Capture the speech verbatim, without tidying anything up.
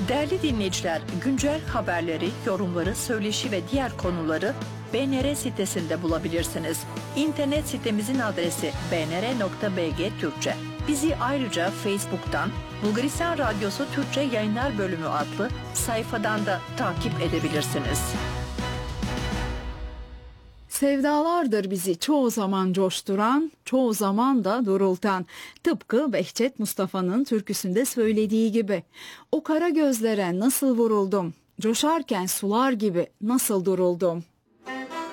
Değerli dinleyiciler, güncel haberleri, yorumları, söyleşi ve diğer konuları B N R sitesinde bulabilirsiniz. İnternet sitemizin adresi b n r nokta b g Türkçe. Bizi ayrıca Facebook'tan Bulgaristan Radyosu Türkçe Yayınlar Bölümü adlı sayfadan da takip edebilirsiniz. Sevdalardır bizi çoğu zaman coşturan, çoğu zaman da durultan. Tıpkı Behçet Mustafa'nın türküsünde söylediği gibi. O kara gözlere nasıl vuruldum, coşarken sular gibi nasıl duruldum.